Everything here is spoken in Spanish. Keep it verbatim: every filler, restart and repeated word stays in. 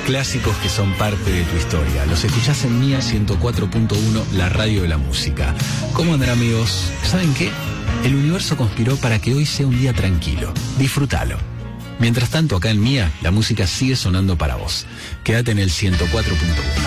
Clásicos que son parte de tu historia. Los escuchás en Mía ciento cuatro punto uno, la radio de la música. ¿Cómo andan, amigos? ¿Saben qué? El universo conspiró para que hoy sea un día tranquilo. Disfrútalo. Mientras tanto, acá en Mía, la música sigue sonando para vos. Quédate en el ciento cuatro punto uno.